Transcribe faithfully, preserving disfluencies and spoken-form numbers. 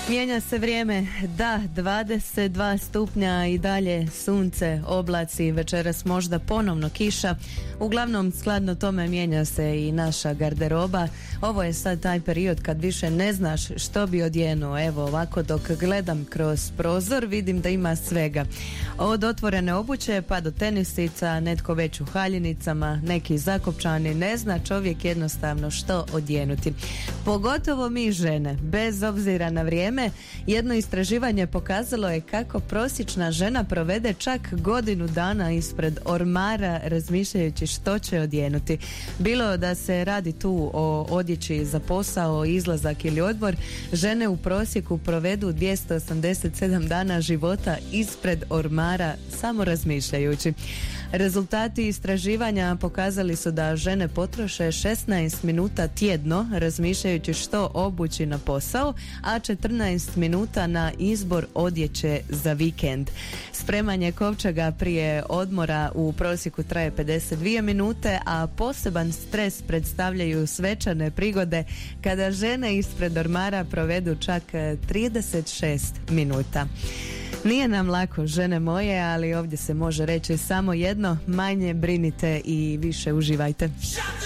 Mijenja se vrijeme, da, dvadeset dva stupnja i dalje sunce, oblaci, večeras možda ponovno kiša. Uglavnom, skladno tome mijenja se i naša garderoba. Ovo je sad taj period kad više ne znaš što bi odjenuo. Evo ovako dok gledam kroz prozor vidim da ima svega. Od otvorene obuće pa do tenisica, netko već u haljenicama, neki zakopčani, ne zna čovjek jednostavno što odjenuti. Pogotovo mi žene, bez obzira na vrijeme. Jedno istraživanje pokazalo je kako prosječna žena provede čak godinu dana ispred ormara razmišljajući što će odjenuti. Bilo da se radi tu o odjeći za posao, izlazak ili odmor, žene u prosjeku provedu dvjesto osamdeset sedam dana života ispred ormara samo razmišljajući. Rezultati istraživanja pokazali su da žene potroše šesnaest minuta tjedno razmišljajući što obući na posao, a četrnaest minuta na izbor odjeće za vikend. Spremanje kovčega prije odmora u prosjeku traje pedeset dvije minute, a poseban stres predstavljaju svečane prigode kada žene ispred ormara provedu čak trideset šest minuta. Nije nam lako, žene moje, ali ovdje se može reći samo jedno: manje brinite i više uživajte.